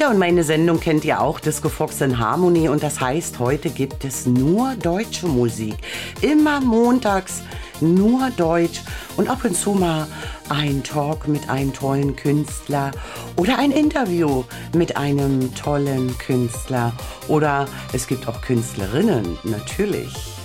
Ja, und meine Sendung kennt ihr auch, Disco Fox in Harmony. Und das heißt, heute gibt es nur deutsche Musik. Immer montags nur Deutsch und ab und zu mal ein Talk mit einem tollen Künstler oder ein Interview mit einem tollen Künstler. Oder es gibt auch Künstlerinnen, natürlich.